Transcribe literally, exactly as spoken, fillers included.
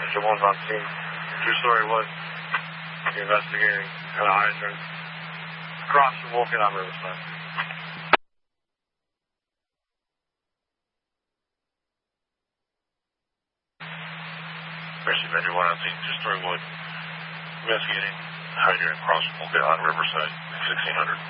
Manager one's on scene. Two-story wood. Investigating at a hydrant. Across from Wolcott on Riverside. Emergency Manager one on scene. Two-story wood. Investigating hydrant across from Wolcott on Riverside. sixteen hundred.